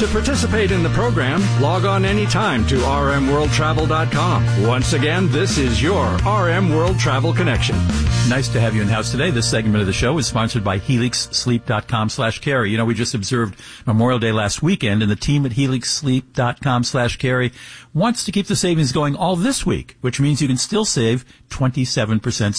participate in the program, log on anytime to rmworldtravel.com. Once again, this is your RM World Travel Connection. Nice to have you in-house today. This segment of the show is sponsored by HelixSleep.com/carry. You know, we just observed Memorial Day last weekend, and the team at HelixSleep.com/carry wants to keep the savings going all this week, which means you can still save 27%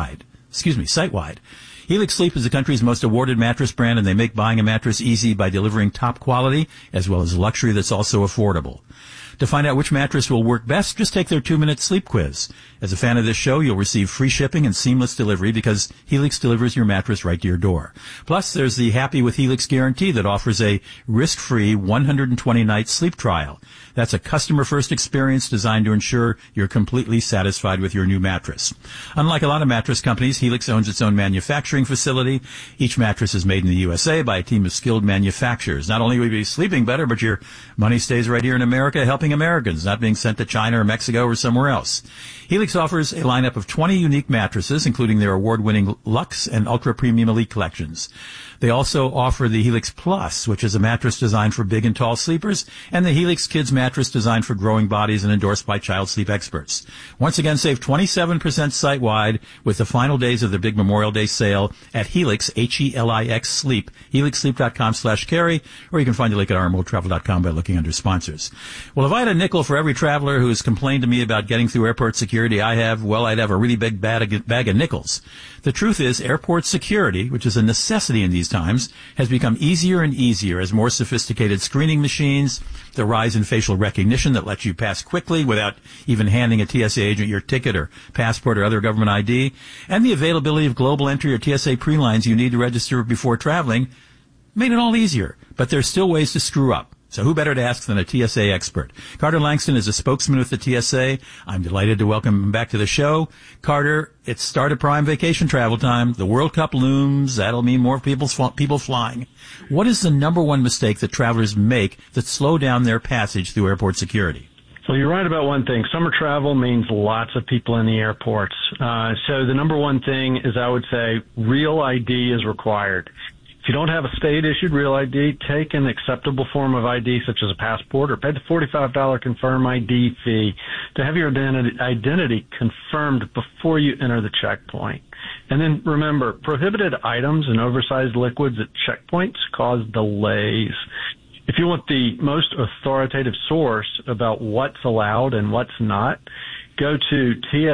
site-wide. Helix Sleep is the country's most awarded mattress brand, and they make buying a mattress easy by delivering top quality as well as luxury that's also affordable. To find out which mattress will work best, just take their 2-minute sleep quiz. As a fan of this show, you'll receive free shipping and seamless delivery because Helix delivers your mattress right to your door. Plus, there's the Happy with Helix guarantee that offers a risk-free 120-night sleep trial. That's a customer-first experience designed to ensure you're completely satisfied with your new mattress. Unlike a lot of mattress companies, Helix owns its own manufacturing facility. Each mattress is made in the USA by a team of skilled manufacturers. Not only will you be sleeping better, but your money stays right here in America, helping Americans, not being sent to China or Mexico or somewhere else. Helix offers a lineup of 20 unique mattresses, including their award-winning Luxe and Ultra Premium Elite collections. They also offer the Helix Plus, which is a mattress designed for big and tall sleepers, and the Helix Kids mattress designed for growing bodies and endorsed by child sleep experts. Once again, save 27% site-wide with the final days of their big Memorial Day sale at Helix, Helix Sleep, HelixSleep.com/carry, or you can find the link at rmworldtravel.com by looking under sponsors. Well, if I had a nickel for every traveler who has complained to me about getting through airport security, I'd have a really big bag of nickels. The truth is, airport security, which is a necessity in these times, has become easier and easier as more sophisticated screening machines, the rise in facial recognition that lets you pass quickly without even handing a TSA agent your ticket or passport or other government ID, and the availability of global entry or TSA pre-lines you need to register before traveling made it all easier. But there's still ways to screw up. So who better to ask than a TSA expert? Carter Langston is a spokesman with the TSA. I'm delighted to welcome him back to the show. Carter, it's start of prime vacation travel time. The World Cup looms. That'll mean more people flying. What is the number one mistake that travelers make that slow down their passage through airport security? So you're right about one thing. Summer travel means lots of people in the airports. So the number one thing is, I would say, real ID is required. If you don't have a state-issued real ID, take an acceptable form of ID, such as a passport, or pay the $45 confirm ID fee to have your identity confirmed before you enter the checkpoint. And then remember, prohibited items and oversized liquids at checkpoints cause delays. If you want the most authoritative source about what's allowed and what's not, go to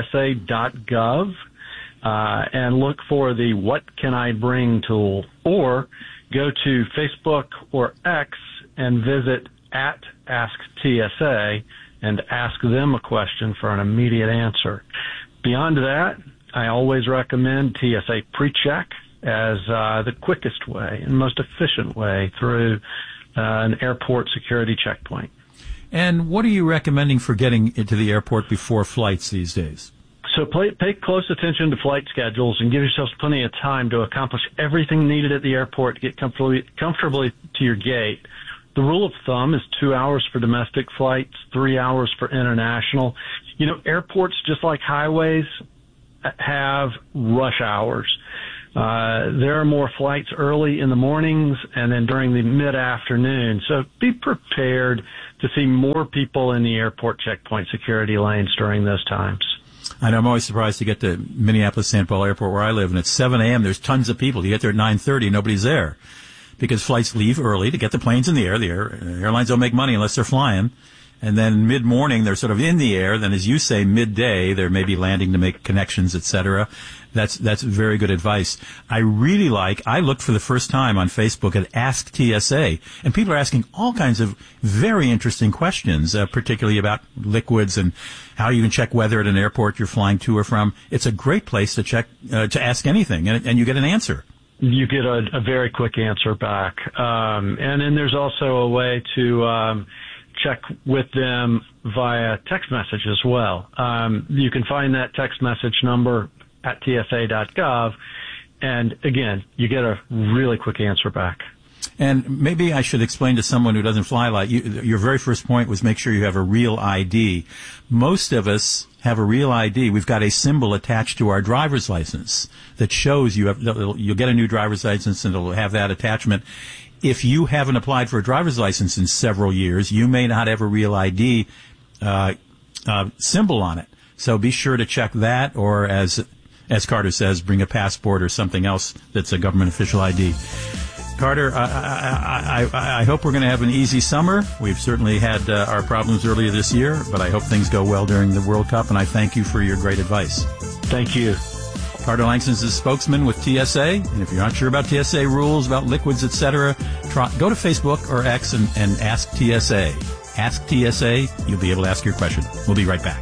tsa.gov. And look for the What Can I Bring tool, or go to Facebook or X and visit @AskTSA and ask them a question for an immediate answer. Beyond that, I always recommend TSA PreCheck as the quickest way and most efficient way through an airport security checkpoint. And what are you recommending for getting into the airport before flights these days? So pay close attention to flight schedules and give yourselves plenty of time to accomplish everything needed at the airport to get comfortably to your gate. The rule of thumb is 2 hours for domestic flights, 3 hours for international. You know, airports, just like highways, have rush hours. There are more flights early in the mornings and then during the mid-afternoon. So be prepared to see more people in the airport checkpoint security lanes during those times. I know I'm always surprised to get to Minneapolis-St. Paul Airport where I live, and it's 7 a.m. There's tons of people. You get there at 9:30, nobody's there because flights leave early to get the planes in the air. The airlines don't make money unless they're flying. And then mid-morning, they're sort of in the air. Then, as you say, midday, they're maybe landing to make connections, etc. That's very good advice. I looked for the first time on Facebook at Ask TSA, and people are asking all kinds of very interesting questions, particularly about liquids and how you can check weather at an airport you're flying to or from. It's a great place to check, to ask anything, and you get an answer. You get a very quick answer back. And then there's also a way to check with them via text message as well. You can find that text message number at tsa.gov, and again, you get a really quick answer back. And maybe I should explain to someone who doesn't fly a lot, your very first point was make sure you have a real ID. Most of us have a real ID. We've got a symbol attached to our driver's license that shows you'll get a new driver's license and it'll have that attachment. if you haven't applied for a driver's license in several years, you may not have a real ID symbol on it. So be sure to check that, or as Carter says, bring a passport or something else that's a government official ID. Carter, I hope we're going to have an easy summer. We've certainly had our problems earlier this year, but I hope things go well during the World Cup, and I thank you for your great advice. Thank you. Carter Langston's the spokesman with TSA, and if you're not sure about TSA rules, about liquids, etc., go to Facebook or X and ask TSA. Ask TSA. You'll be able to ask your question. We'll be right back.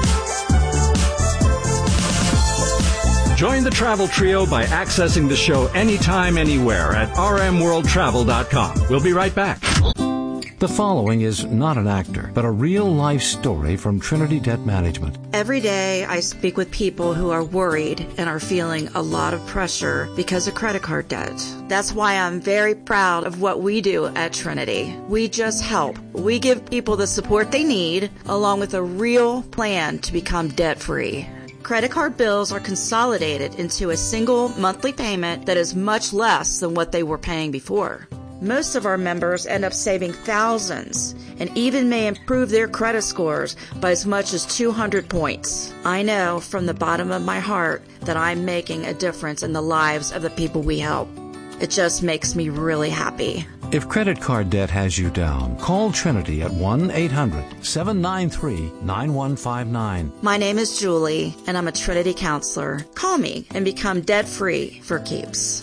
Join the Travel Trio by accessing the show anytime, anywhere at rmworldtravel.com. We'll be right back. The following is not an actor, but a real-life story from Trinity Debt Management. Every day I speak with people who are worried and are feeling a lot of pressure because of credit card debt. That's why I'm very proud of what we do at Trinity. We just help. We give people the support they need, along with a real plan to become debt-free. Credit card bills are consolidated into a single monthly payment that is much less than what they were paying before. Most of our members end up saving thousands and even may improve their credit scores by as much as 200 points. I know from the bottom of my heart that I'm making a difference in the lives of the people we help. It just makes me really happy. If credit card debt has you down, call Trinity at 1-800-793-9159. My name is Julie, and I'm a Trinity counselor. Call me and become debt-free for keeps.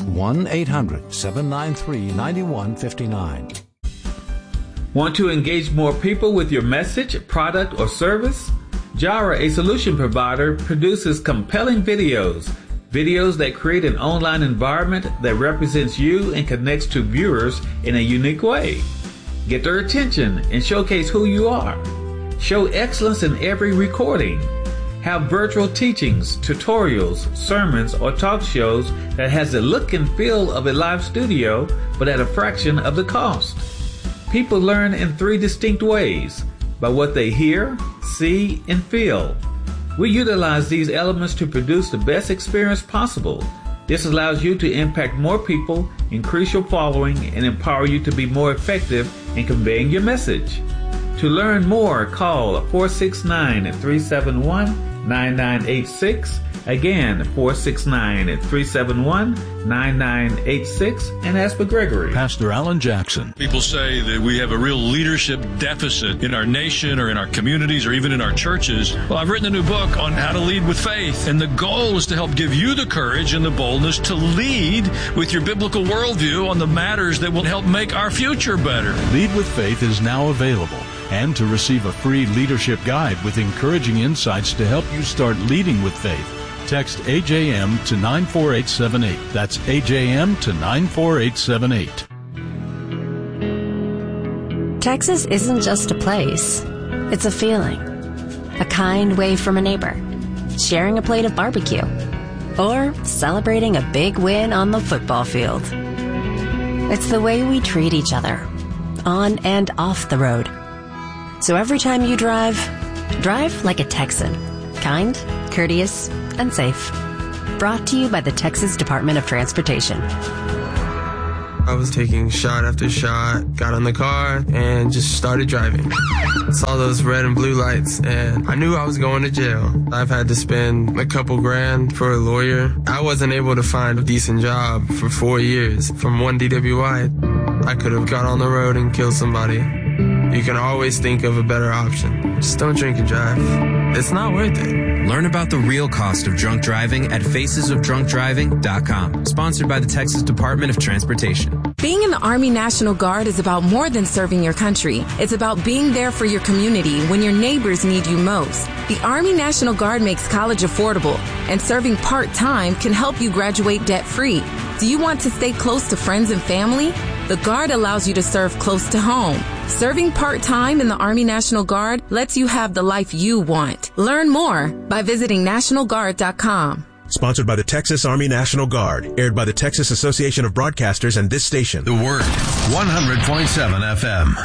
1-800-793-9159. Want to engage more people with your message, product, or service? Jara, a solution provider, produces compelling videos that create an online environment that represents you and connects to viewers in a unique way. Get their attention and showcase who you are. Show excellence in every recording. Have virtual teachings, tutorials, sermons, or talk shows that has the look and feel of a live studio, but at a fraction of the cost. People learn in 3 distinct ways: by what they hear, see, and feel. We utilize these elements to produce the best experience possible. This allows you to impact more people, increase your following, and empower you to be more effective in conveying your message. To learn more, call 469-371-9986. Again, 469-371-9986, and ask for Gregory. Pastor Alan Jackson. People say that we have a real leadership deficit in our nation or in our communities or even in our churches. Well, I've written a new book on how to lead with faith, and the goal is to help give you the courage and the boldness to lead with your biblical worldview on the matters that will help make our future better. Lead with Faith is now available. And to receive a free leadership guide with encouraging insights to help you start leading with faith, text AJM to 94878. That's AJM to 94878. Texas isn't just a place. It's a feeling. A kind wave from a neighbor. Sharing a plate of barbecue. Or celebrating a big win on the football field. It's the way we treat each other. On and off the road. So every time you drive like a Texan. Kind, courteous, and safe. Brought to you by the Texas Department of Transportation. I was taking shot after shot, got in the car, and just started driving. Saw those red and blue lights, and I knew I was going to jail. I've had to spend a couple grand for a lawyer. I wasn't able to find a decent job for 4 years. From one DWI, I could have got on the road and killed somebody. You can always think of a better option. Just don't drink and drive. It's not worth it. Learn about the real cost of drunk driving at facesofdrunkdriving.com. Sponsored by the Texas Department of Transportation. Being in the Army National Guard is about more than serving your country. It's about being there for your community when your neighbors need you most. The Army National Guard makes college affordable, and serving part-time can help you graduate debt-free. Do you want to stay close to friends and family? The Guard allows you to serve close to home. Serving part-time in the Army National Guard lets you have the life you want. Learn more by visiting NationalGuard.com. Sponsored by the Texas Army National Guard. Aired by the Texas Association of Broadcasters and this station. The Word, 100.7 FM.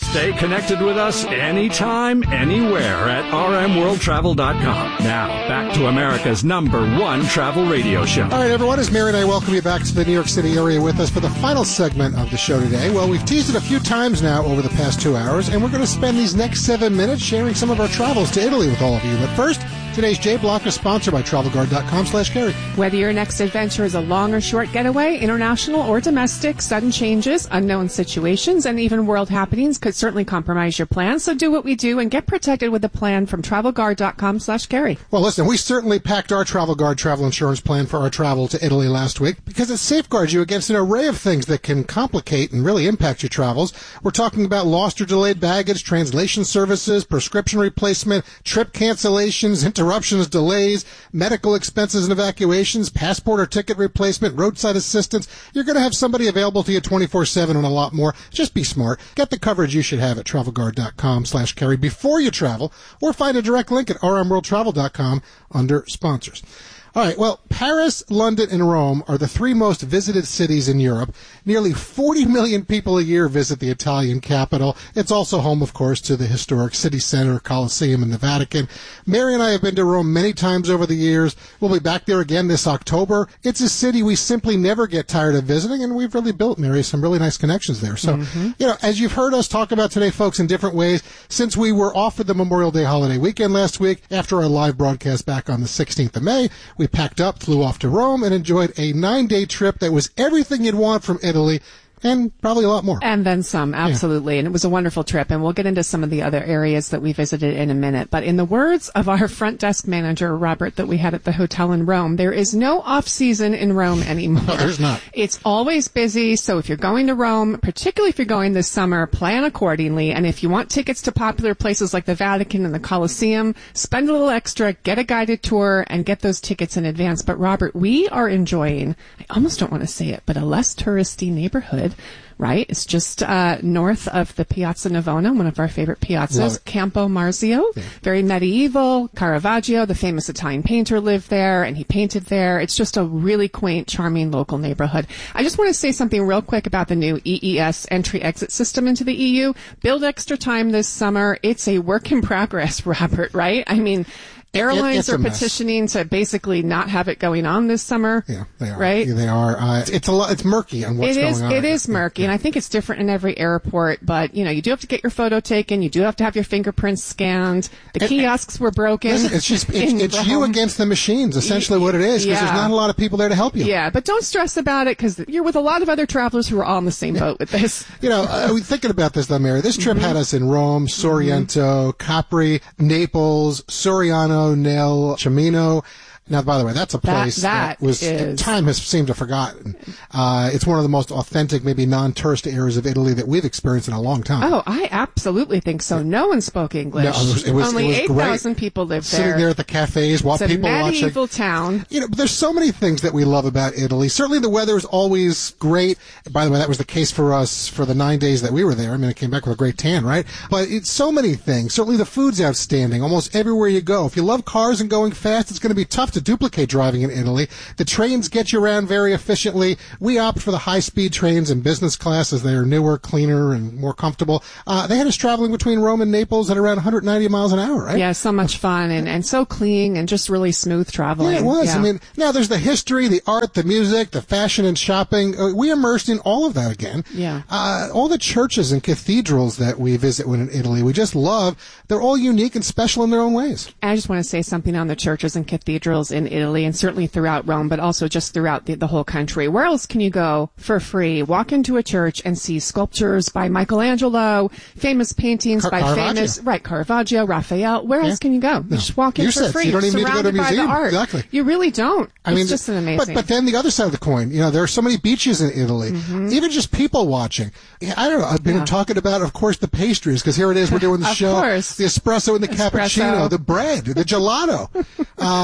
Stay connected with us anytime, anywhere at rmworldtravel.com. Now, back to America's #1 travel radio show. All right, everyone, as Mary and I welcome you back to the New York City area with us for the final segment of the show today. Well, we've teased it a few times now over the past 2 hours, and we're going to spend these next 7 minutes sharing some of our travels to Italy with all of you. But first, today's Jay Block is sponsored by TravelGuard.com/Carrie. Whether your next adventure is a long or short getaway, international or domestic, sudden changes, unknown situations, and even world happenings could certainly compromise your plans. So do what we do and get protected with a plan from TravelGuard.com/Carrie. Well, listen, we certainly packed our Travel Guard travel insurance plan for our travel to Italy last week because it safeguards you against an array of things that can complicate and really impact your travels. We're talking about lost or delayed baggage, translation services, prescription replacement, trip cancellations, interruptions, delays, medical expenses and evacuations, passport or ticket replacement, roadside assistance. You're going to have somebody available to you 24/7 and a lot more. Just be smart. Get the coverage you should have at TravelGuard.com/Carrie before you travel, or find a direct link at rmworldtravel.com under sponsors. All right, well, Paris, London, and Rome are the 3 most visited cities in Europe. Nearly 40 million people a year visit the Italian capital. It's also home, of course, to the historic city center, Colosseum, and the Vatican. Mary and I have been to Rome many times over the years. We'll be back there again this October. It's a city we simply never get tired of visiting, and we've really built, Mary, some really nice connections there. So, as you've heard us talk about today, folks, in different ways, since we were off for the Memorial Day holiday weekend last week, after our live broadcast back on the 16th of May, we packed up, flew off to Rome, and enjoyed a 9-day trip that was everything you'd want from Italy, and probably a lot more. And then some, absolutely. Yeah. And it was a wonderful trip. And we'll get into some of the other areas that we visited in a minute. But in the words of our front desk manager, Robert, that we had at the hotel in Rome, there is no off-season in Rome anymore. No, there's not. It's always busy. So if you're going to Rome, particularly if you're going this summer, plan accordingly. And if you want tickets to popular places like the Vatican and the Colosseum, spend a little extra, get a guided tour, and get those tickets in advance. But Robert, we are enjoying, I almost don't want to say it, but a less touristy neighborhood. Right? It's just north of the Piazza Navona, one of our favorite piazzas, Campo Marzio. Yeah. Very medieval. Caravaggio, the famous Italian painter, lived there, and he painted there. It's just a really quaint, charming local neighborhood. I just want to say something real quick about the new EES entry-exit system into the EU. Build extra time this summer. It's a work in progress, Robert, right? I mean, airlines are petitioning to basically not have it going on this summer. Yeah, they are. Right? They are. It's murky on what's going on. It is murky, and I think it's different in every airport. But, you do have to get your photo taken. You do have to have your fingerprints scanned. The kiosks were broken. Listen, it's you against the machines, essentially what it is, because there's not a lot of people there to help you. Yeah, but don't stress about it, because you're with a lot of other travelers who are all in the same boat with this. I was thinking about this, though, Mary. This trip had us in Rome, Sorrento, Capri, Naples, Soriano, Nel, Cimino. Now, by the way, that's a place that time has seemed to have forgotten. It's one of the most authentic, maybe non-tourist areas of Italy that we've experienced in a long time. Oh, I absolutely think so. No one spoke English. No, it was Only 8,000 people lived there. Sitting there at the cafes, people watching. It's a medieval town. But there's so many things that we love about Italy. Certainly the weather is always great. By the way, that was the case for us for the 9 days that we were there. I mean, I came back with a great tan, right? But it's so many things. Certainly the food's outstanding almost everywhere you go. If you love cars and going fast, it's going to be tough to duplicate driving in Italy. The trains get you around very efficiently. We opt for the high-speed trains in business class as they are newer, cleaner, and more comfortable. They had us traveling between Rome and Naples at around 190 miles an hour, right? Yeah, so much fun and so clean and just really smooth traveling. Yeah, it was. Yeah. I mean, now there's the history, the art, the music, the fashion and shopping. We immersed in all of that again. Yeah. All the churches and cathedrals that we visit when in Italy, we just love. They're all unique and special in their own ways. I just want to say something on the churches and cathedrals in Italy, and certainly throughout Rome, but also just throughout the whole country. Where else can you go for free? Walk into a church and see sculptures by Michelangelo, famous paintings by Caravaggio, Raphael. Where else can you go? You just walk in for free. You don't even need to go to a museum. By the art. Exactly. You really don't. It's just an amazing. But then the other side of the coin, there are so many beaches in Italy. Mm-hmm. Even just people watching. I don't know. I've been talking about, of course, the pastries, because here it is. We're doing the show. Course. The espresso and the cappuccino, the bread, the gelato. The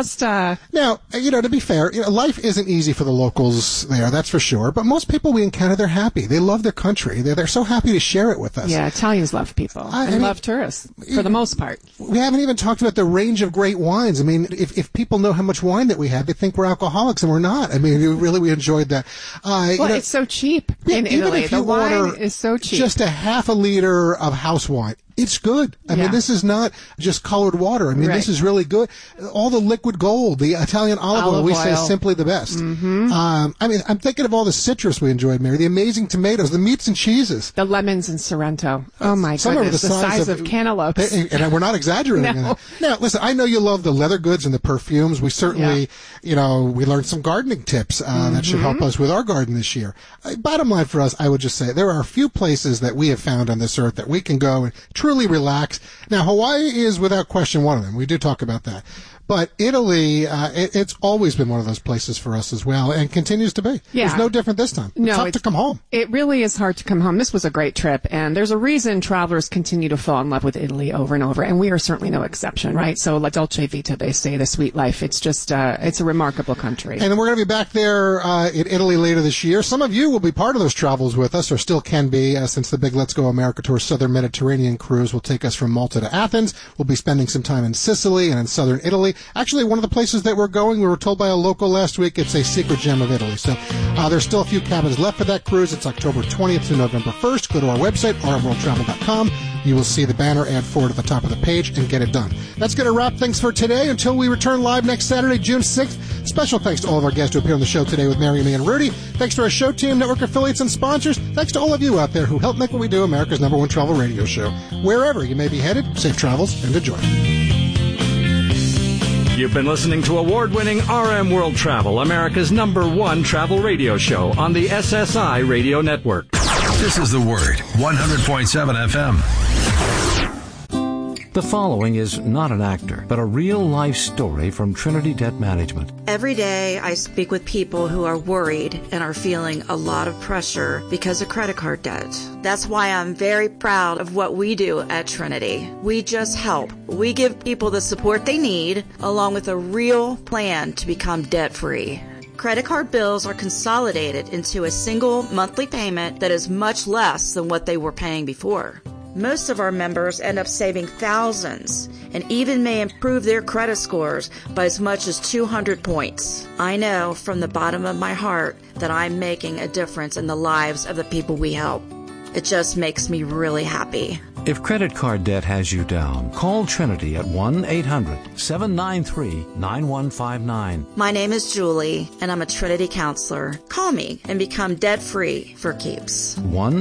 just... Now, to be fair, life isn't easy for the locals there, that's for sure. But most people we encounter, they're happy. They love their country. They're so happy to share it with us. Yeah, Italians love people. They love tourists, for the most part. We haven't even talked about the range of great wines. I mean, if people know how much wine that we have, they think we're alcoholics, and we're not. I mean, we enjoyed that. It's so cheap in Italy. The wine is so cheap. Just a half a liter of house wine. It's good. I mean, this is not just colored water. I mean, this is really good. All the liquid gold, the Italian olive oil, we say simply the best. Mm-hmm. I mean, I'm thinking of all the citrus we enjoyed, Mary, the amazing tomatoes, the meats and cheeses. The lemons in Sorrento. Oh, my goodness. The size of cantaloupes. And we're not exaggerating. No. Now, listen, I know you love the leather goods and the perfumes. We certainly, we learned some gardening tips that should help us with our garden this year. Bottom line for us, I would just say there are a few places that we have found on this earth that we can go and truly relax. Now, Hawaii is without question one of them. We do talk about that. But Italy, it's always been one of those places for us as well, and continues to be. Yeah. It's no different this time. It's tough to come home. It really is hard to come home. This was a great trip, and there's a reason travelers continue to fall in love with Italy over and over, and we are certainly no exception, right? So La Dolce Vita, they say, the sweet life. It's just, it's a remarkable country. And we're going to be back there in Italy later this year. Some of you will be part of those travels with us, or still can be, since the big Let's Go America Tour Southern Mediterranean cruise will take us from Malta to Athens. We'll be spending some time in Sicily and in southern Italy. Actually, one of the places that we're going, we were told by a local last week, it's a secret gem of Italy. So there's still a few cabins left for that cruise. It's October 20th to November 1st. Go to our website, rmworldtravel.com. You will see the banner ad forward at the top of the page and get it done. That's going to wrap things for today until we return live next Saturday, June 6th. Special thanks to all of our guests who appear on the show today with Mary, me, and Rudy. Thanks to our show team, network affiliates, and sponsors. Thanks to all of you out there who help make what we do America's #1 travel radio show. Wherever you may be headed, safe travels and enjoy. You've been listening to award-winning RM World Travel, America's #1 travel radio show on the SSI Radio Network. This is The Word, 100.7 FM. The following is not an actor, but a real-life story from Trinity Debt Management. Every day I speak with people who are worried and are feeling a lot of pressure because of credit card debt. That's why I'm very proud of what we do at Trinity. We just help. We give people the support they need, along with a real plan to become debt-free. Credit card bills are consolidated into a single monthly payment that is much less than what they were paying before. Most of our members end up saving thousands and even may improve their credit scores by as much as 200 points. I know from the bottom of my heart that I'm making a difference in the lives of the people we help. It just makes me really happy. If credit card debt has you down, call Trinity at 1-800-793-9159. My name is Julie, and I'm a Trinity counselor. Call me and become debt-free for keeps.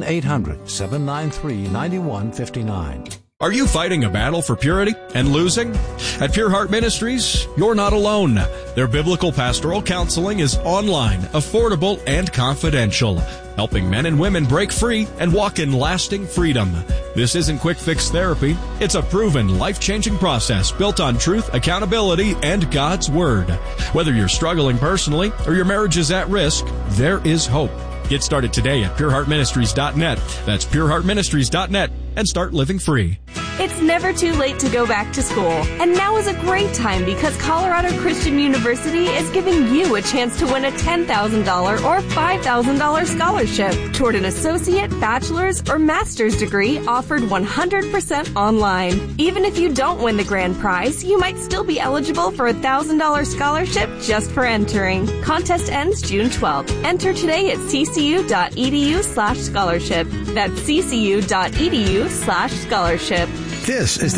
1-800-793-9159. Are you fighting a battle for purity and losing? At Pure Heart Ministries, you're not alone. Their biblical pastoral counseling is online, affordable, and confidential, helping men and women break free and walk in lasting freedom. This isn't quick fix therapy. It's a proven, life-changing process built on truth, accountability, and God's Word. Whether you're struggling personally or your marriage is at risk, there is hope. Get started today at pureheartministries.net. That's pureheartministries.net and start living free. It's never too late to go back to school. And now is a great time because Colorado Christian University is giving you a chance to win a $10,000 or $5,000 scholarship toward an associate, bachelor's, or master's degree offered 100% online. Even if you don't win the grand prize, you might still be eligible for a $1,000 scholarship just for entering. Contest ends June 12th. Enter today at ccu.edu/scholarship. That's ccu.edu/scholarship. This is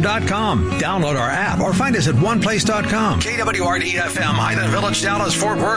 thewordfm.com. Download our app or find us at oneplace.com. KWRD-FM, Highland Village, Dallas, Fort Worth.